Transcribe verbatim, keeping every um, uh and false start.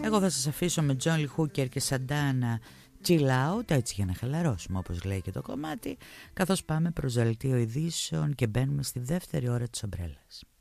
Εγώ θα σας αφήσω με John Lee Hooker και Santana Chill Out, έτσι για να χαλαρώσουμε όπως λέει και το κομμάτι, καθώς πάμε προς δελτίο ειδήσεων και μπαίνουμε στη δεύτερη ώρα της ομπρέλας.